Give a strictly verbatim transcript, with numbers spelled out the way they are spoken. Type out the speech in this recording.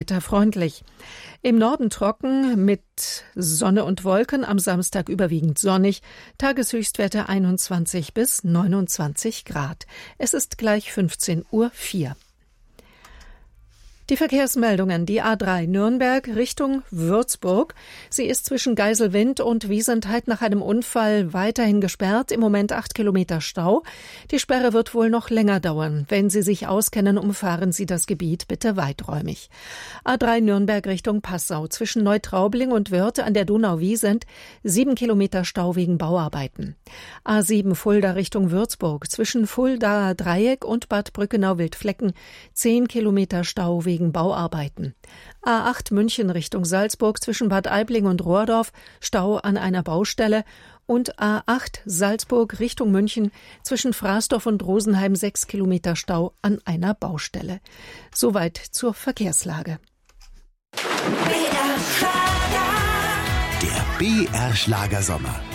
wetterfreundlich. Im Norden trocken mit Sonne und Wolken, am Samstag überwiegend sonnig, Tageshöchstwerte einundzwanzig bis neunundzwanzig Grad. Es ist gleich fünfzehn Uhr vier. Die Verkehrsmeldungen. Die A drei Nürnberg Richtung Würzburg. Sie ist zwischen Geiselwind und Wiesentheit nach einem Unfall weiterhin gesperrt. Im Moment acht Kilometer Stau. Die Sperre wird wohl noch länger dauern. Wenn Sie sich auskennen, umfahren Sie das Gebiet bitte weiträumig. A drei Nürnberg Richtung Passau. Zwischen Neutraubling und Wörth an der Donau-Wiesent sieben Kilometer Stau wegen Bauarbeiten. A sieben Fulda Richtung Würzburg. Zwischen Fuldaer Dreieck und Bad Brückenau-Wildflecken zehn Kilometer Stau wegen Bauarbeiten. A acht München Richtung Salzburg zwischen Bad Aibling und Rohrdorf, Stau an einer Baustelle, und A acht Salzburg Richtung München zwischen Fraßdorf und Rosenheim sechs Kilometer Stau an einer Baustelle. Soweit zur Verkehrslage. Der B R Schlager Sommer.